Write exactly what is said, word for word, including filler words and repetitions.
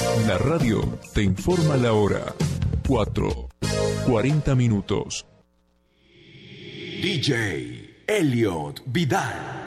La radio te informa la hora. cuatro, cuarenta minutos. D J Elliot Vidal.